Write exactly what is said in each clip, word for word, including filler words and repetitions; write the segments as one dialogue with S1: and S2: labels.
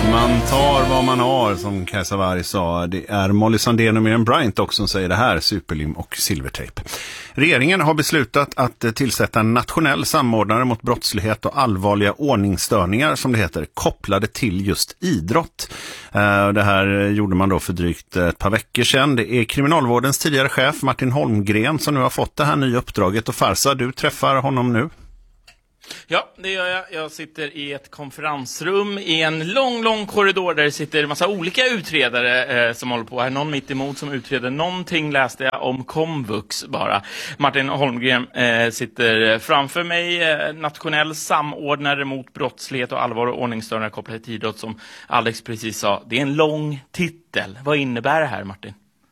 S1: Man tar vad man har, som Kajsa Warg sa. Det är Molly Sandén och Miriam Bryant också som säger det här, superlim och silvertejp. Regeringen har beslutat att tillsätta en nationell samordnare mot brottslighet och allvarliga ordningsstörningar, som det heter, kopplade till just idrott. Det här gjorde man då för drygt ett par veckor sedan. Det är kriminalvårdens tidigare chef Martin Holmgren som nu har fått det här nya uppdraget. Och Farsa, du träffar honom nu.
S2: Ja, det gör jag. Jag sitter i ett konferensrum i en lång, lång korridor där det sitter en massa olika utredare eh, som håller på här. Någon mitt emot som utreder någonting, läste jag om komvux bara. Martin Holmgren eh, sitter framför mig, eh, nationell samordnare mot brottslighet och allvar och ordningsstörningar kopplat till idrott, som Alex precis sa. Det är en lång titel. Vad innebär det här, Martin?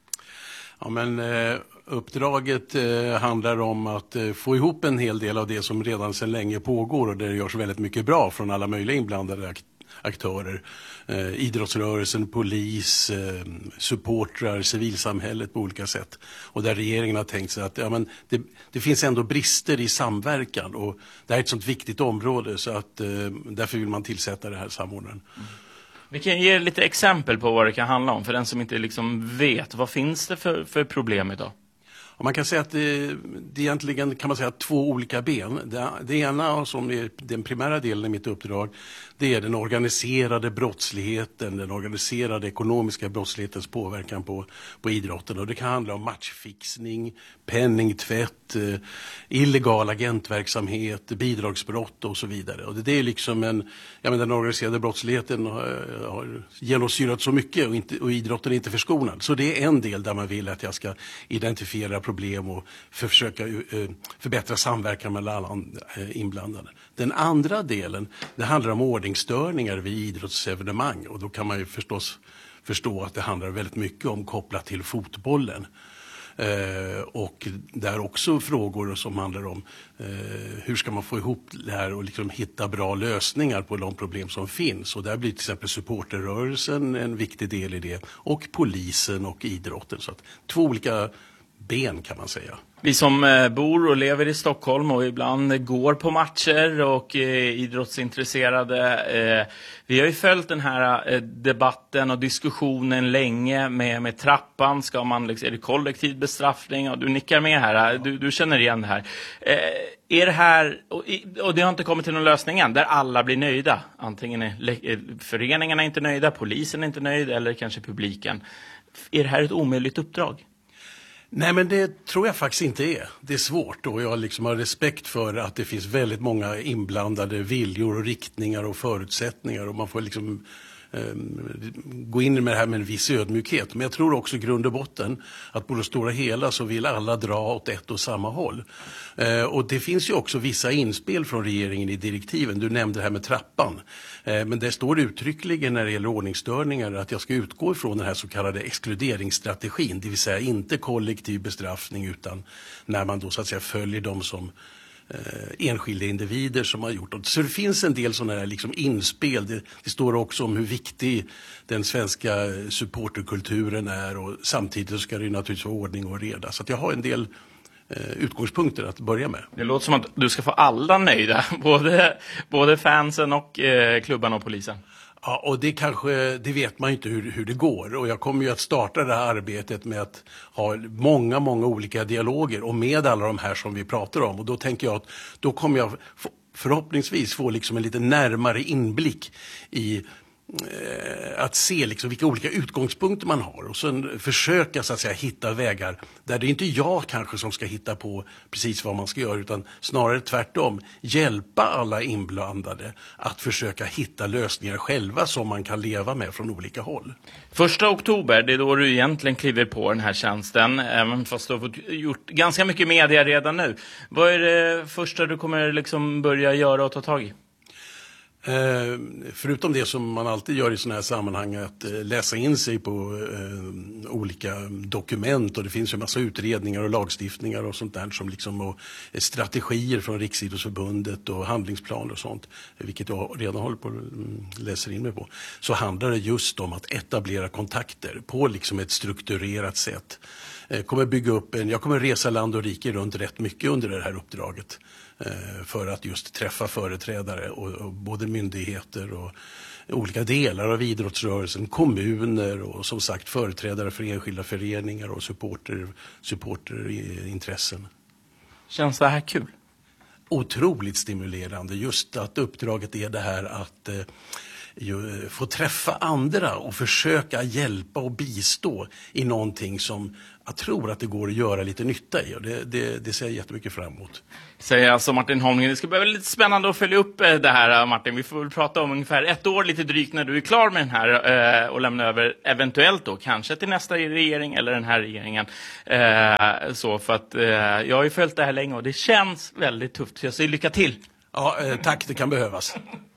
S3: Ja, men... Eh... Uppdraget eh, handlar om att eh, få ihop en hel del av det som redan sedan länge pågår, och där det görs väldigt mycket bra från alla möjliga inblandade akt- aktörer. Eh, idrottsrörelsen, polis, eh, supportrar, civilsamhället på olika sätt. Och där regeringen har tänkt sig att ja, men det, det finns ändå brister i samverkan, och det här är ett sånt viktigt område så att eh, därför vill man tillsätta det här samordnaren. Mm.
S2: Vi kan ge lite exempel på vad det kan handla om för den som inte liksom vet. Vad finns det för, för problem idag?
S3: Och man kan säga att det, det egentligen kan man säga två olika ben. Det, det ena, som är den primära delen i mitt uppdrag, det är den organiserade brottsligheten, den organiserade ekonomiska brottslighetens påverkan på, på idrotten. Och det kan handla om matchfixning, penningtvätt, eh, illegal agentverksamhet, bidragsbrott och så vidare. Och det, det är liksom en, ja, men den organiserade brottsligheten har, har genomsyrat så mycket och, inte, och idrotten är inte förskonad. Så det är en del där man vill att jag ska identifiera problem och för, försöka uh, förbättra samverkan mellan alla uh, inblandade. Den andra delen, det handlar om ordningsstörningar vid idrottsevenemang, och då kan man ju förstås förstå att det handlar väldigt mycket om kopplat till fotbollen. Uh, och där också frågor som handlar om uh, hur ska man få ihop det här och liksom hitta bra lösningar på de problem som finns. Och där blir till exempel supporterrörelsen en viktig del i det, och polisen och idrotten. Så att två olika ben kan man säga.
S2: Vi som eh, bor och lever i Stockholm och ibland går på matcher och eh, idrottsintresserade. Eh, vi har ju följt den här eh, debatten och diskussionen länge med, med trappan. Ska man, liksom, är det kollektiv bestraffning? Och du nickar med här, du, du känner igen det här. Eh, är det här, och, och det har inte kommit till någon lösning än, där alla blir nöjda. Antingen är föreningarna inte nöjda, polisen är inte nöjd eller kanske publiken. Är det här ett omöjligt uppdrag?
S3: Nej, men det tror jag faktiskt inte är. Det är svårt, och jag liksom har respekt för att det finns väldigt många inblandade viljor och riktningar och förutsättningar, och man får liksom eh, gå in med det här med en viss ödmjukhet. Men jag tror också i grund och botten att på det stora hela så vill alla dra åt ett och samma håll. Eh, och det finns ju också vissa inspel från regeringen i direktiven. Du nämnde det här med trappan. Eh, men det står uttryckligen när det gäller ordningsstörningar att jag ska utgå ifrån den här så kallade exkluderingsstrategin. Det vill säga inte kollektiv bestraffning, utan när man då så att säga följer dem som eh, enskilda individer som har gjort det. Så det finns en del sådana här liksom inspel. Det, det står också om hur viktig den svenska supporterkulturen är, och samtidigt ska det ju naturligtvis vara ordning och reda. Så att jag har en del utgångspunkter att börja med.
S2: Det låter som att du ska få alla nöjda, både, både fansen och eh, klubban och polisen.
S3: Ja, och det kanske, det vet man ju inte hur, hur det går. Och jag kommer ju att starta det här arbetet med att ha många, många olika dialoger, och med alla de här som vi pratar om. Och då tänker jag att då kommer jag få, förhoppningsvis få liksom en lite närmare inblick i att se liksom vilka olika utgångspunkter man har, och sen försöka så att säga hitta vägar där det är inte jag kanske som ska hitta på precis vad man ska göra, utan snarare tvärtom hjälpa alla inblandade att försöka hitta lösningar själva som man kan leva med från olika håll.
S2: Första oktober, det är då du egentligen kliver på den här tjänsten, även fast du har fått gjort ganska mycket media redan nu. Vad är det första du kommer liksom börja göra och ta tag i?
S3: Eh, förutom det som man alltid gör i sådana här sammanhang, att eh, läsa in sig på eh, olika dokument, och det finns ju en massa utredningar och lagstiftningar och sånt där som liksom, och eh, strategier från Riksidrottsförbundet och handlingsplaner och sånt, vilket jag redan håller på att läsa in mig på, så handlar det just om att etablera kontakter på liksom ett strukturerat sätt. Eh, kommer bygga upp en, jag kommer resa land och rike runt rätt mycket under det här uppdraget, för att just träffa företrädare och, och både myndigheter och olika delar av idrottsrörelsen, kommuner och som sagt företrädare för enskilda föreningar och supporter, supporterintressen.
S2: Känns det här kul?
S3: Otroligt stimulerande, just att uppdraget är det här att eh, ju, få träffa andra och försöka hjälpa och bistå i någonting som jag tror att det går att göra lite nytta i, och det, det, det ser jag jättemycket fram emot.
S2: Säger alltså Martin Holmgren. Det ska bli lite spännande att följa upp det här, Martin. Vi får väl prata om ungefär ett år lite drygt när du är klar med den här eh, och lämna över eventuellt då kanske till nästa regering eller den här regeringen. Eh, så för att eh, jag har ju följt det här länge och det känns väldigt tufft, så jag säger lycka till.
S3: Ja, eh, tack, det kan behövas.